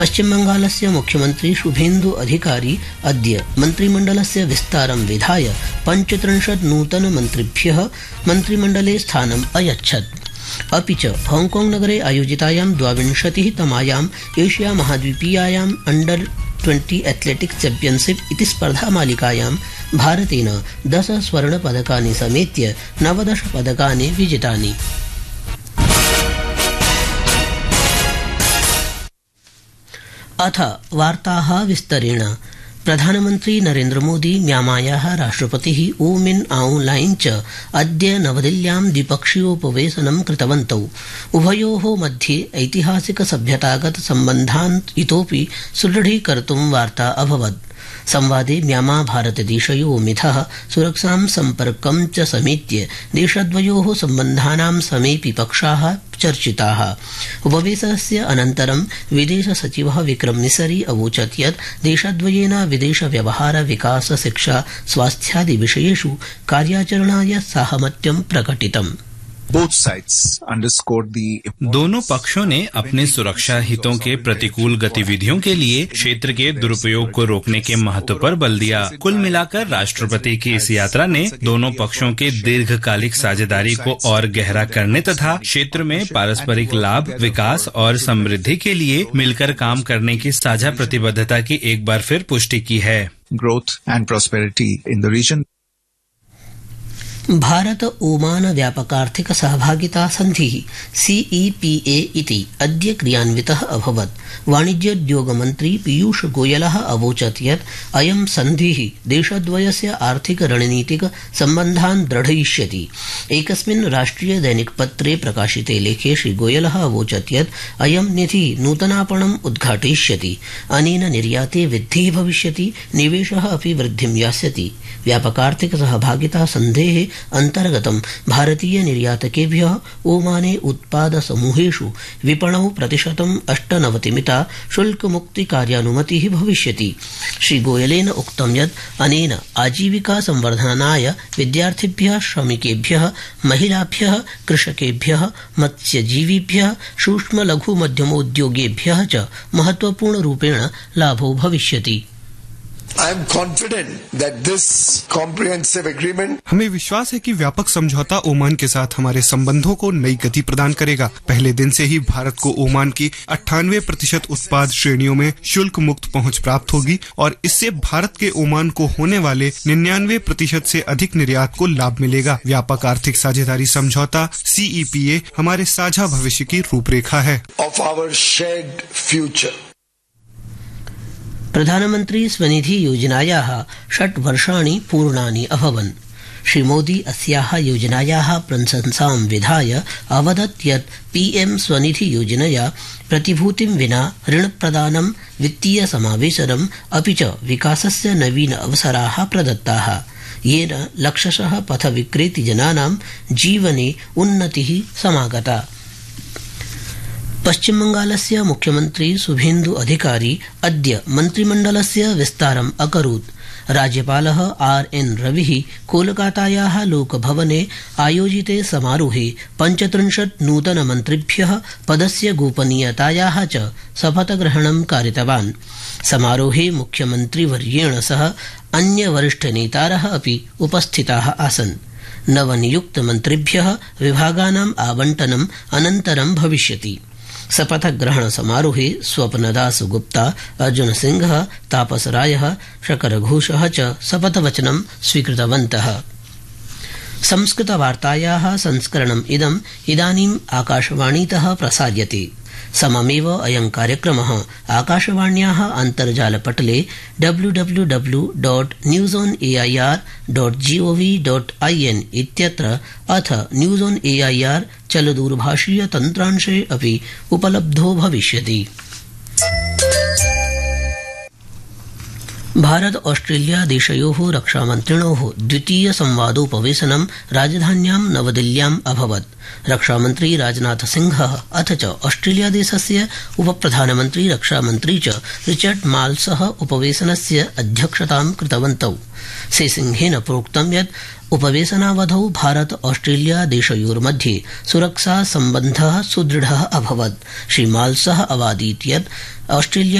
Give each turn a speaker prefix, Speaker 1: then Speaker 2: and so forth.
Speaker 1: पश्चिमबंगालस्य मुख्यमंत्री शुभेन्दु अधिकारी अद्य मन्त्रिमण्डलस्य विस्तारं विधाय 35 नूतनमन्त्रिभ्यः मन्त्रिमण्डले स्थानम् अयच्छत्। अपि च हांगकांग नगरे आयोजितायां 22तमायां एशिया महाद्वीपीयायां अंडर 20 एथलेटिक्स चैम्पियनशिप इति स्पर्धामालिकायां भारतेन 10 स्वर्णपदकानि समेत्य 19 पदकानि विजितानि। अथ वार्ताः विस्तरेण। प्रधानमन्त्री नरेन्द्र मोदी म्यांमायाः राष्ट्रपतिः ऊ मिन आऊं लाइन च अद्य नवदिल्ल्यां द्विपक्षीयोपवेशनं कृतवन्तौ। उभयोः मध्ये ऐतिहासिक सभ्यतागत सम्बन्धान् इतोपि सुदृढीकर्तुं वार्ता अभवत्। संवादे म्यांमा भारतदेशयोः मिथः सुरक्षां सम्पर्कं च समेत्य देशद्वयोः सम्बन्धानां समेऽपि पक्षाः चर्चिताः। उपवेशनस्य अनन्तरं विदेश सचिवः विक्रम मिसरी अवोचत् यत् देशद्वयेन विदेश व्यवहार विकास शिक्षा स्वास्थ्यादि विषयेषु कार्याचरणाय साहमत्यं प्रकटितम्।
Speaker 2: दोनों पक्षों ने अपने सुरक्षा हितों के प्रतिकूल गतिविधियों के लिए क्षेत्र के दुरुपयोग को रोकने के महत्व पर बल दिया। कुल मिलाकर राष्ट्रपति की इस यात्रा ने दोनों पक्षों के दीर्घकालिक साझेदारी को और गहरा करने तथा क्षेत्र में पारस्परिक लाभ, विकास और समृद्धि के लिए मिलकर काम करने की साझा प्रतिबद्धता की एक बार फिर पुष्टि की है।
Speaker 3: Growth and prosperity in the reason.
Speaker 1: Bharata Oman व्यापकार्थिक सहभागिता संधिः CEPA इति अद्य क्रियान्वितः अभवत्। वाणिज्योद्योग मन्त्री पीयूष गोयलः अवोचत् यत् अयं सन्धिः देशद्वयस्य आर्थिक रणनीतिक सम्बन्धान् दृढयिष्यति। एकस्मिन् राष्ट्रिय दैनिकपत्रे प्रकाशिते लेखे श्री गोयलः अवोचत् यत् अयं निधिः नूतनापणम् उद्घाटयिष्यति। अनेन निर्याते वृद्धिः भविष्यति, निवेशः अपि वृद्धिं यास्यति। व्यापकार्थिक सहभागिता सन्धेः अंतर्गतं भारतीय निर्यातकेभ्यः ओमाने उत्पाद समूहेषु विपणौ 98% मिता शुल्कमुक्ति कार्यानुमतिः भविष्यति। श्री गोयलेन उक्तं यत् अनेन आजीविका संवर्धनाय विद्यार्थिभ्यः, श्रमिकेभ्यः, महिलाभ्यः, कृषकेभ्यः, मत्स्यजीविभ्यः, सूक्ष्म लघु मध्यमोद्योगेभ्यः च महत्वपूर्णरूपेण लाभो भविष्यति।
Speaker 4: I am confident that this comprehensive agreement
Speaker 5: हमें विश्वास है कि व्यापक समझौता ओमान के साथ हमारे संबंधों को नई गति प्रदान करेगा। पहले दिन से ही भारत को ओमान की 98% उत्पाद श्रेणियों में शुल्क मुक्त पहुंच प्राप्त होगी और इससे भारत के ओमान को होने वाले 99% से अधिक निर्यात को लाभ मिलेगा। व्यापक आर्थिक साझेदारी समझौता CEPA हमारे साझा भविष्य की रूपरेखा है।
Speaker 4: of our shared future.
Speaker 1: प्रधानमंत्री स्वनिधि योजनायाः 6 वर्षाणि पूर्णानि अभवन्। श्री मोदी अस्याः योजनायाः प्रशंसां विधाय अवदत् यत् PM स्वनिधि योजनया प्रतिभूतिं विना ऋणप्रदानं, वित्तीय समावेशनम् अपि च विकासस्य नवीन अवसराः प्रदत्ताः, येन लक्षशः पथविक्रेतृजनानां जीवने उन्नतिः समागता। पश्चिमबंगालस्य मुख्यमंत्री शुभेन्दु अधिकारी अद्य मन्त्रिमण्डलस्य विस्तारम् अकरोत्। राज्यपालः RN रविः कोलकातायाः लोकभवने आयोजिते समारोहे 35 नूतनमन्त्रिभ्यः पदस्य गोपनीयतायाः च शपथग्रहणं कारितवान्। समारोहे मुख्यमन्त्रिवर्येण सह अन्य वरिष्ठनेतारः अपि उपस्थिताः आसन्। नवनियुक्तमन्त्रिभ्यः विभागानाम् आवण्टनम् अनन्तरं भविष्यति। शपथग्रहण समारोहे स्वप्नदास गुप्ता, अर्जुन सिंह, तापस रायः, शकर घोषः च शपथवचनं स्वीकृतवन्तः। संस्कृतवार्तायाः संस्करणम् इदानीम् आकाशवाणीतः प्रसार्यते। सममेव अयं कार्यक्रमः आकाशवाण्याः अन्तर्जालपटले www.newsonair.gov.in इत्यत्र अथ न्यूज़ ऑन AIR चलदूरभाषीय तन्त्रांशे अपि उपलब्धो भविष्यति। भारत ऑस्ट्रेलिया देशयोः रक्षामन्त्रिणोः द्वितीय संवादोपवेशनं राजधान्यां नवदिल्ल्याम् अभवत्। रक्षामन्त्री राजनाथ सिंहः अथ च ऑस्ट्रेलिया देशस्य उपप्रधानमन्त्री रक्षामन्त्री च रिचर्ड माल्सः उपवेशनस्य अध्यक्षतां कृतवन्तौ। श्रीसिंहेन प्रोक्तं यत् उपवेशनावधौ भारत ऑस्ट्रेलिया देशयोर्मध्ये सुरक्षा सम्बन्धः सुदृढः अभवत्। श्री माल्सः अवादीत् यत् ऑस्ट्रेलिया